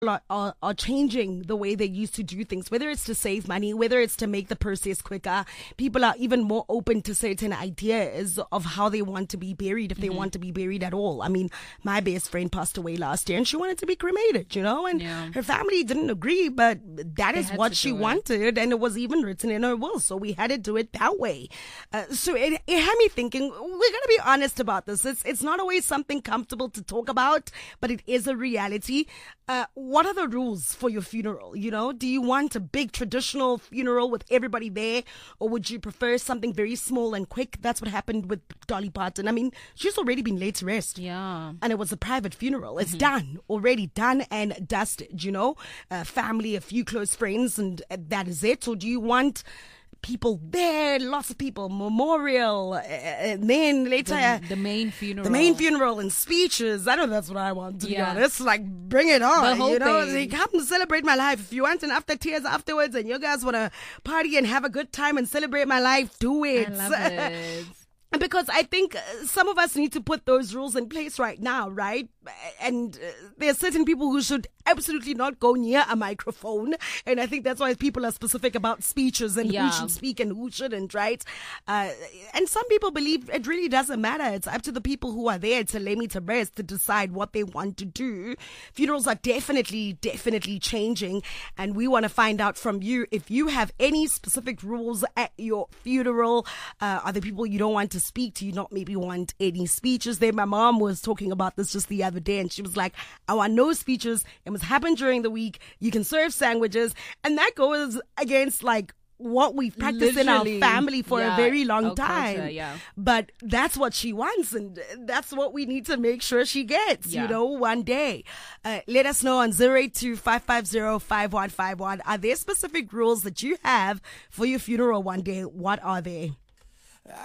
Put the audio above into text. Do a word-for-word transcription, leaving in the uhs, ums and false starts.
Are, are, are changing the way they used to do things, whether it's to save money, whether it's to make the process quicker. People are even more open to certain ideas of how they want to be buried, if they mm-hmm. want to be buried at all. I mean, my best friend passed away last year and she wanted to be cremated, you know, and yeah. her family didn't agree, but that they is what she wanted, and it was even written in her will, so we had to do it that way. Uh, so it, it had me thinking, we're going to be honest about this. It's, it's not always something comfortable to talk about, but it is a reality. Uh, what are the rules for your funeral? You know, do you want a big traditional funeral with everybody there, or would you prefer something very small and quick? That's what happened with Dolly Parton. I mean, she's already been laid to rest. Yeah. And it was a private funeral. It's mm-hmm. done, already done and dusted, you know, uh, family, a few close friends, and uh, that is it. Or do you want people there, lots of people, memorial, uh, and then later the, the main funeral, the main funeral and speeches? I know that's what I want, to yeah. be honest. Like, bring it on, you know. They come to celebrate my life. If you want an after tears afterwards, and you guys want to party and have a good time and celebrate my life, do it. I love it. Because I think some of us need to put those rules in place right now, right? And uh, there are certain people who should absolutely not go near a microphone. And I think that's why people are specific about speeches and yeah. who should speak and who shouldn't, right? Uh, and some people believe it really doesn't matter. It's up to the people who are there to lay me to rest to decide what they want to do. Funerals are definitely, definitely changing. And we want to find out from you if you have any specific rules at your funeral. Uh, are there people you don't want to speak to? You not maybe want any speeches there? My mom was talking about this just the other day, and she was like, I want no speeches. It must happen during the week. You can serve sandwiches. And that goes against like what we've practiced Literally, in our family for yeah, a very long time. Culture, yeah. But that's what she wants, and that's what we need to make sure she gets, yeah. you know, one day. Uh, let us know on zero eight two, five five zero, five one five one. Are there specific rules that you have for your funeral one day? What are they?